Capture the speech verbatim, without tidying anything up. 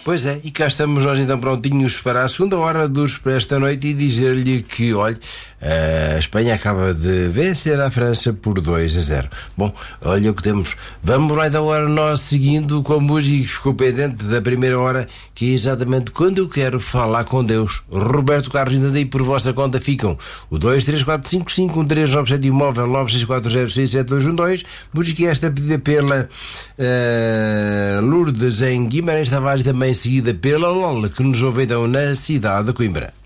Pois é, e cá estamos nós então prontinhos para a segunda hora do Expresso da Noite e dizer-lhe que, olha, a Espanha acaba de vencer a França por dois a zero. Bom, olha o que temos. Vamos lá então agora nós seguindo com a música que ficou pendente da primeira hora, que é exatamente quando eu quero falar com Deus. Roberto Carlos, ainda daí por vossa conta ficam o dois três quatro cinco cinco um três nove sete e o móvel nove seis quatro zero seis sete dois um dois. Música esta pedida pela uh, Lourdes em Guimarães Tavares, também seguida pela Lola, que nos ouve então na cidade de Coimbra.